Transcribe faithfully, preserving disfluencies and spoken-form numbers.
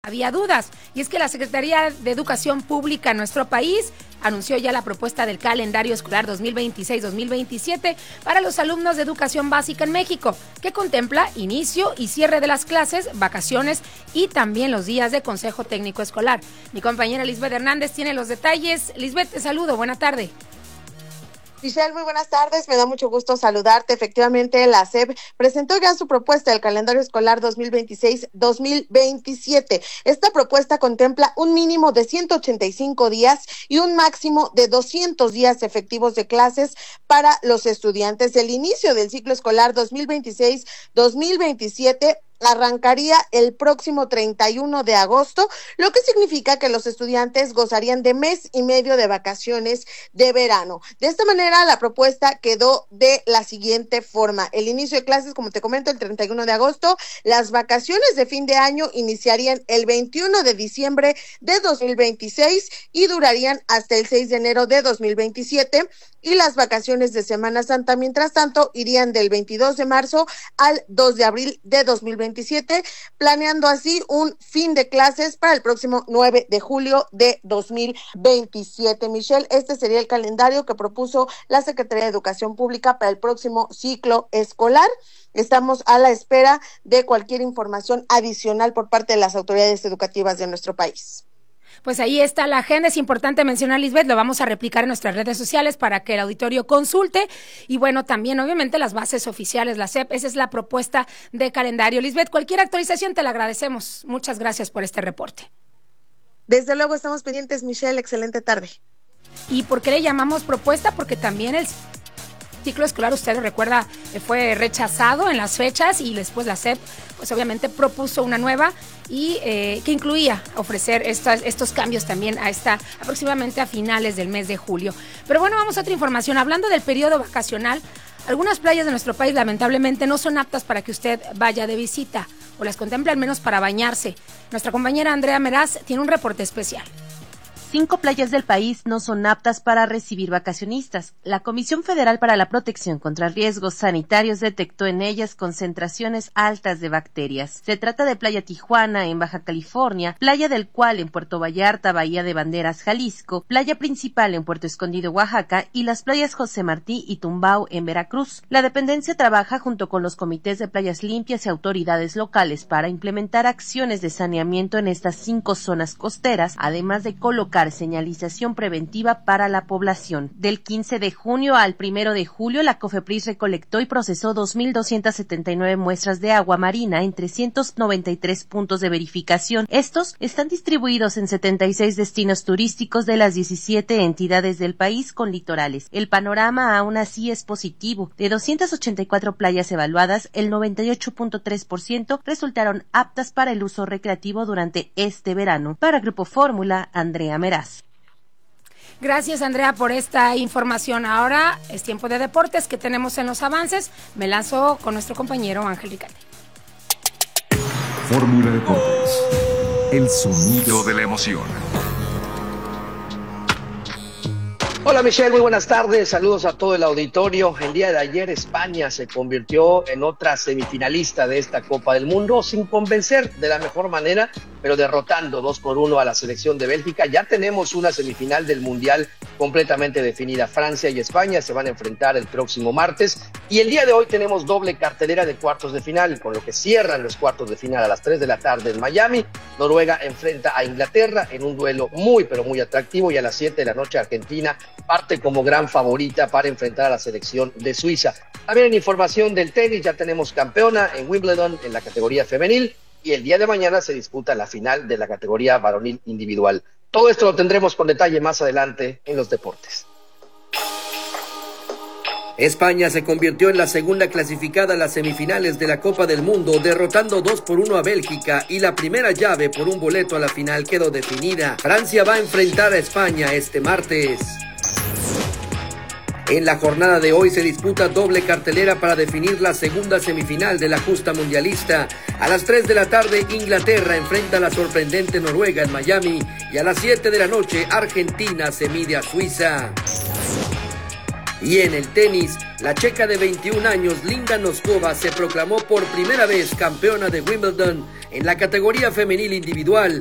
Había dudas, y es que la Secretaría de Educación Pública en nuestro país anunció ya la propuesta del calendario escolar dos mil veintiséis dos mil veintisiete para los alumnos de educación básica en México, que contempla inicio y cierre de las clases, vacaciones y también los días de consejo técnico escolar. Mi compañera Lisbeth Hernández tiene los detalles. Lisbeth, te saludo, buena tarde. Michelle, muy buenas tardes, me da mucho gusto saludarte. Efectivamente, la S E P presentó ya su propuesta del calendario escolar dos mil veintiséis dos mil veintisiete. Esta propuesta contempla un mínimo de ciento ochenta y cinco días y un máximo de doscientos días efectivos de clases para los estudiantes. El inicio del ciclo escolar dos mil veintiséis dos mil veintisiete arrancaría el próximo treinta y uno de agosto, lo que significa que los estudiantes gozarían de mes y medio de vacaciones de verano. De esta manera, la propuesta quedó de la siguiente forma: el inicio de clases, como te comento, el treinta y uno de agosto, las vacaciones de fin de año iniciarían el veintiuno de diciembre de dos mil veintiséis y durarían hasta el seis de enero de dos mil veintisiete, y las vacaciones de Semana Santa, mientras tanto, irían del veintidós de marzo al dos de abril de dos mil veintisiete, planeando así un fin de clases para el próximo nueve de julio de dos mil veintisiete. Michelle, este sería el calendario que propuso la Secretaría de Educación Pública para el próximo ciclo escolar. Estamos a la espera de cualquier información adicional por parte de las autoridades educativas de nuestro país. Pues ahí está la agenda, es importante mencionar, Lisbeth, lo vamos a replicar en nuestras redes sociales para que el auditorio consulte, y bueno, también obviamente las bases oficiales, la S E P, esa es la propuesta de calendario. Lisbeth, cualquier actualización te la agradecemos, muchas gracias por este reporte. Desde luego estamos pendientes, Michelle, excelente tarde. ¿Y por qué le llamamos propuesta? Porque también el ciclo escolar, usted lo recuerda, fue rechazado en las fechas y después la S E P, pues obviamente propuso una nueva y eh, que incluía ofrecer estas, estos cambios también a esta, aproximadamente a finales del mes de julio. Pero bueno, vamos a otra información. Hablando del periodo vacacional, algunas playas de nuestro país lamentablemente no son aptas para que usted vaya de visita o las contemple al menos para bañarse. Nuestra compañera Andrea Meraz tiene un reporte especial. Cinco playas del país no son aptas para recibir vacacionistas. La Comisión Federal para la Protección contra Riesgos Sanitarios detectó en ellas concentraciones altas de bacterias. Se trata de Playa Tijuana, en Baja California, Playa del Cual, en Puerto Vallarta, Bahía de Banderas, Jalisco, Playa Principal, en Puerto Escondido, Oaxaca, y las playas José Martí y Tumbao, en Veracruz. La dependencia trabaja junto con los comités de playas limpias y autoridades locales para implementar acciones de saneamiento en estas cinco zonas costeras, además de colocar señalización preventiva para la población. Del quince de junio al primero de julio, la COFEPRIS recolectó y procesó dos mil doscientas setenta y nueve muestras de agua marina en trescientos noventa y tres puntos de verificación. Estos están distribuidos en setenta y seis destinos turísticos de las diecisiete entidades del país con litorales. El panorama aún así es positivo. De doscientas ochenta y cuatro playas evaluadas, el noventa y ocho punto tres por ciento resultaron aptas para el uso recreativo durante este verano. Para Grupo Fórmula, Andrea Meraz. Gracias, Andrea, por esta información. Ahora es tiempo de deportes que tenemos en los avances. Me lanzo con nuestro compañero Ángel Ricalde. Fórmula Deportes, el sonido de la emoción. Hola Michelle, muy buenas tardes, saludos a todo el auditorio. El día de ayer España se convirtió en otra semifinalista de esta Copa del Mundo, sin convencer de la mejor manera, pero derrotando dos por uno a la selección de Bélgica. Ya tenemos una semifinal del Mundial completamente definida. Francia y España se van a enfrentar el próximo martes, y el día de hoy tenemos doble cartelera de cuartos de final, con lo que cierran los cuartos de final a las tres de la tarde en Miami. Noruega enfrenta a Inglaterra en un duelo muy pero muy atractivo, y a las siete de la noche Argentina parte como gran favorita para enfrentar a la selección de Suiza. También en información del tenis, ya tenemos campeona en Wimbledon en la categoría femenil, y el día de mañana se disputa la final de la categoría varonil individual. Todo esto lo tendremos con detalle más adelante en los deportes. España se convirtió en la segunda clasificada a las semifinales de la Copa del Mundo, derrotando dos por uno a Bélgica, y la primera llave por un boleto a la final quedó definida. Francia va a enfrentar a España este martes. En la jornada de hoy se disputa doble cartelera para definir la segunda semifinal de la justa mundialista. A las tres de la tarde, Inglaterra enfrenta a la sorprendente Noruega en Miami, y a las siete de la noche, Argentina se mide a Suiza. Y en el tenis, la checa de veintiún años, Linda Noskova, se proclamó por primera vez campeona de Wimbledon en la categoría femenil individual